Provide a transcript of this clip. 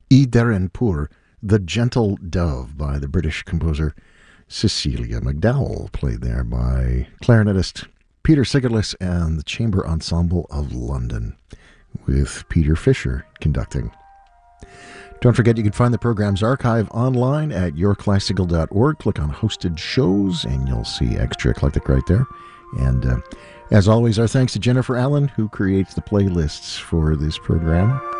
Ideren Pur, The Gentle Dove by the British composer Cecilia McDowell, played there by clarinetist Peter Sigerlis and the Chamber Ensemble of London, with Peter Fisher conducting. Don't forget you can find the program's archive online at yourclassical.org. Click on Hosted Shows and you'll see Extra Eclectic right there. And as always, our thanks to Jennifer Allen, who creates the playlists for this program.